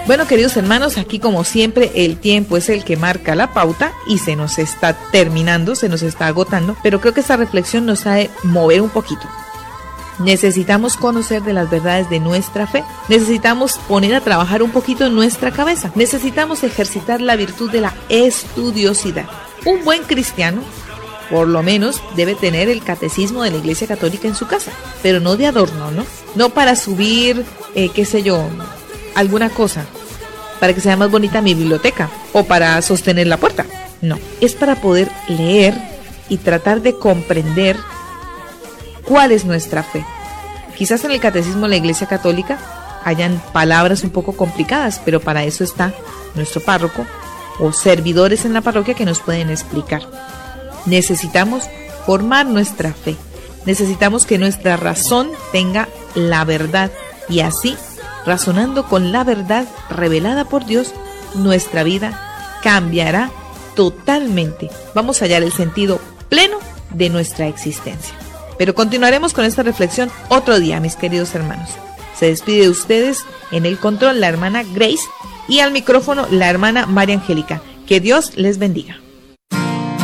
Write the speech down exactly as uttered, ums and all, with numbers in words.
Bueno, queridos hermanos, aquí como siempre el tiempo es el que marca la pauta y se nos está terminando, se nos está agotando, pero creo que esta reflexión nos ha de mover un poquito. Necesitamos conocer de las verdades de nuestra fe, necesitamos poner a trabajar un poquito en nuestra cabeza, necesitamos ejercitar la virtud de la estudiosidad. Un buen cristiano, por lo menos, debe tener el catecismo de la Iglesia Católica en su casa, pero no de adorno, ¿no? No para subir, eh, qué sé yo, alguna cosa, para que sea más bonita mi biblioteca o para sostener la puerta. No, es para poder leer y tratar de comprender cuál es nuestra fe. Quizás en el catecismo de la Iglesia Católica hayan palabras un poco complicadas, pero para eso está nuestro párroco o servidores en la parroquia que nos pueden explicar. Necesitamos formar nuestra fe, necesitamos que nuestra razón tenga la verdad y así, razonando con la verdad revelada por Dios, nuestra vida cambiará totalmente. Vamos a hallar el sentido pleno de nuestra existencia. Pero continuaremos con esta reflexión otro día, mis queridos hermanos. Se despide de ustedes en el control la hermana Grace y al micrófono la hermana María Angélica. Que Dios les bendiga.